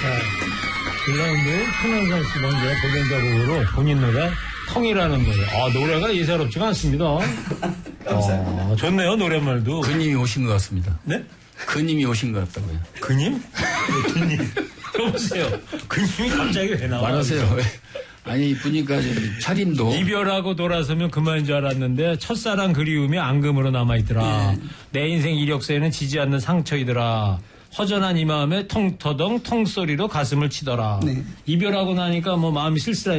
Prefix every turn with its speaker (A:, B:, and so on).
A: 빌라운드 손영선 씨 먼저 도전자곡으로 본인 노래 통이라는 노래. 아, 노래가 예사롭지가 않습니다.
B: 감사합니다.
A: 좋네요, 노랫말도.
C: 그님이 오신 것 같습니다.
A: 네?
C: 그님이 오신 것 같다고요.
A: 그님? 네, 그님. 여보세요. 그님이 갑자기 왜 나와요?
C: 말하세요. 아니, 보니까 차림도.
A: 이별하고 돌아서면 그만인 줄 알았는데 첫사랑 그리움이 앙금으로 남아있더라. 내 인생 이력서에는 지지 않는 상처이더라. 허전한 이 마음에 통터덩 통소리로 가슴을 치더라.
B: 네.
A: 이별하고 나니까 뭐 마음이 쓸쓸하